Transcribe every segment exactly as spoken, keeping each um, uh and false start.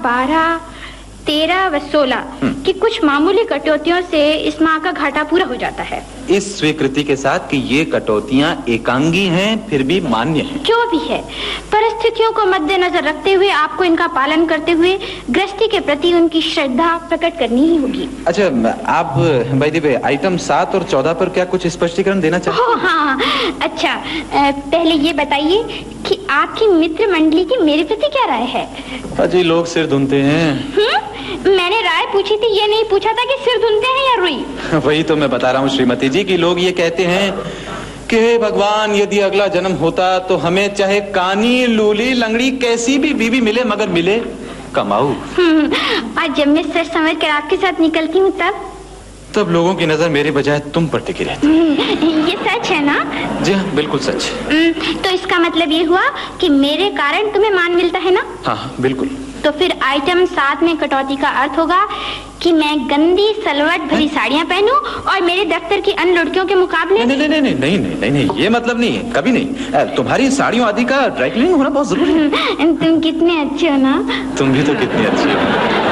बारह, तेरह व सोलह कि कुछ मामूली कटौतियों से इस माह का घाटा पूरा हो जाता है। इस स्वीकृति के साथ कि ये कटौतियां एकांगी हैं फिर भी मान्य हैं। जो भी है, परिस्थितियों को मद्देनजर रखते हुए आपको इनका पालन करते हुए गृहस्थी के प्रति उनकी श्रद्धा प्रकट करनी ही होगी। अच्छा, आप भाई देवे आइटम सात और चौदह पर क्या कुछ स्पष्टीकरण देना चाहते हैं? हाँ, अच्छा, पहले ये बताइए कि आपकी मित्र मंडली की मेरे प्रति क्या राय है? अजी, लोग सिर धुनते हैं। हुँ? मैंने राय पूछी थी, ये नहीं पूछा था कि सिर धुनते हैं या रुई। वही तो मैं बता रहा हूँ श्रीमती जी कि लोग ये कहते हैं कि हे भगवान, यदि अगला जन्म होता तो हमें चाहे कानी, लूली, लंगड़ी कैसी भी बीवी मिले मगर मिले कमाऊ। आज जब मैं सच समझ कर आपके साथ निकलती हूँ तब तब लोगों की नजर मेरे बजाय तुम पर टिकी रहती है। ये सच है ना? जी हाँ, बिल्कुल सच। तो इसका मतलब ये हुआ कि मेरे कारण तुम्हें मान मिलता है ना? हाँ, बिल्कुल। तो फिर आइटम सात में कटौती का अर्थ होगा कि मैं गंदी सलवट भरी साड़ियाँ पहनूं और मेरे दफ्तर की अन्य लड़कियों के मुकाबले। नहीं नहीं नहीं नहीं नहीं नहीं नहीं, नहीं ये मतलब नहीं है, कभी नहीं। तुम्हारी साड़ियों आदि का ड्राई क्लीनिंग होना बहुत जरूरी है। तुम कितने अच्छे हो ना? तुम भी तो कितनी अच्छी हो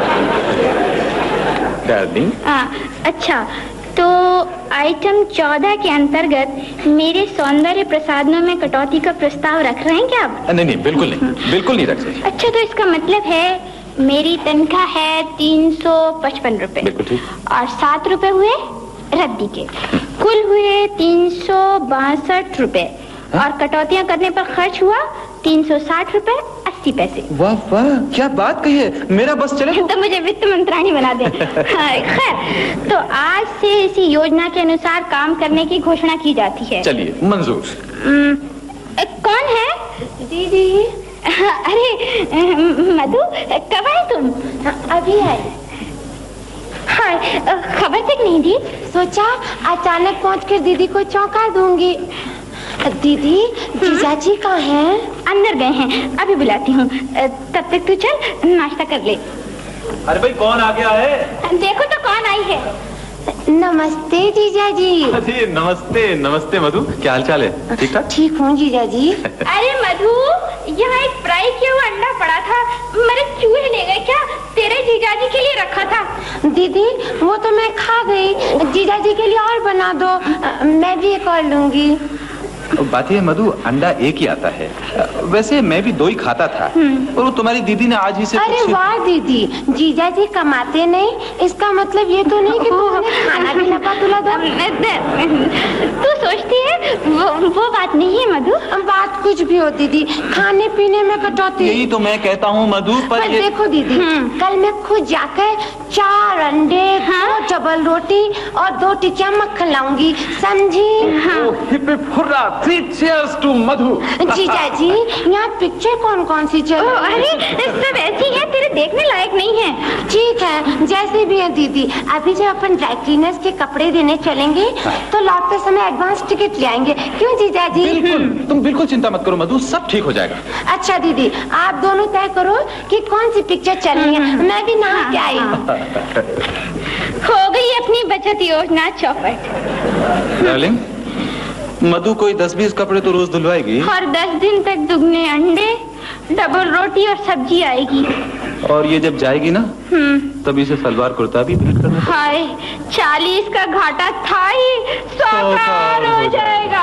डार्लिंग। अच्छा, तो आइटम चौदह के अंतर्गत मेरे सौंदर्य प्रसाधनों में कटौती का प्रस्ताव रख रहे हैं क्या आप? नहीं नहीं, बिल्कुल नहीं, बिल्कुल नहीं रख रहे। अच्छा, तो इसका मतलब है मेरी तनख्वाह है तीन सौ पचपन रुपए और सात रुपए हुए रद्दी के, कुल हुए तीन सौ बासठ रुपए और कटौतियाँ करने पर खर्च हुआ तीन सौ साठ रुपए अस्सी पैसे। वाह वाह, क्या बात कही है, मेरा बस चले तो मुझे वित्त मंत्राणी बना दे। खैर, तो आज से इसी योजना के अनुसार काम करने की घोषणा की जाती है। चलिए, मंजूर। कौन है? दीदी। अरे मधु, कब आई तुम? अभी आई। हाँ, खबर तक नहीं दी। सोचा अचानक पहुंचकर दीदी को चौंका दूंगी। दीदी, जीजाजी कहाँ हैं? अंदर गए हैं, अभी बुलाती हूँ। तब तक तू चल नाश्ता कर ले। अरे भाई, कौन आ गया है? देखो तो कौन आई है। नमस्ते जीजाजी। अरे नमस्ते नमस्ते मधु, क्या हाल चाल है? ठीक ठाक? ठीक हूँ जीजाजी। अरे मधु, यहाँ एक फ्राई किया हुआ अंडा पड़ा था, मेरे चूहे ले गए क्या? तेरे जीजाजी के लिए रखा था। दीदी, वो तो मैं खा गई, जीजाजी के लिए और बना दो, मैं भी एक और लूंगी। बात ये मधु, अंडा एक ही आता है, वैसे मैं भी दो ही खाता था और वो तुम्हारी दीदी ने आज ही से। अरे वाह दीदी, जीजाजी कमाते नहीं, इसका मतलब ये तो नहीं कि तुमने खाना भी लपा तुला दो। तू सोचती है वो, वो बात नहीं है मधु। बात कुछ भी हो दीदी, खाने पीने में कटौती। यही तो मैं कहता हूँ मधु। पर, पर ये... देखो दीदी, कल मैं खुद जाकर चार अंडे, हाँ? दो डबल रोटी और दो टिकिया मक्खन लाऊंगी, समझी? हाँ। Cheers to मधु। जीजाजी, यहाँ पिक्चर कौन कौन सी चल रही है? अरे सब ऐसी है, तेरे देखने लायक नहीं है। ठीक है, जैसे भी है दीदी। अभी जब अपन ड्राई क्लीनर्स के कपड़े देने चलेंगे तो लौटते समय एडवांस टिकट ले आएंगे, क्यों जीजाजी? बिल्कुल, तुम बिल्कुल चिंता मत करो मधु, सब ठीक हो जाएगा। अच्छा दीदी, आप दोनों तय करो कि कौन सी पिक्चर चलनी है, मैं भी नहा के आई हूँ। हो गई अपनी बचत योजना चौपट। डार्लिंग, मधु कोई दस बीस कपड़े तो रोज धुलवाएगी और दस दिन तक दुगने अंडे, डबल रोटी और सब्जी आएगी। और ये जब जाएगी ना तब इसे सलवार कुर्ता भी भेंट करना। हाय, चालीस का घाटा था ही, सौ का हो जाएगा।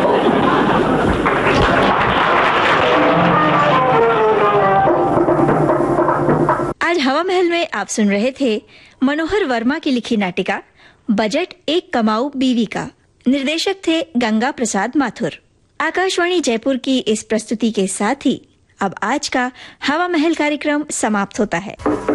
आज हवा महल में आप सुन रहे थे मनोहर वर्मा की लिखी नाटिका बजट एक कमाऊ बीवी का। निर्देशक थे गंगा प्रसाद माथुर। आकाशवाणी जयपुर की इस प्रस्तुति के साथ ही अब आज का हवा महल कार्यक्रम समाप्त होता है।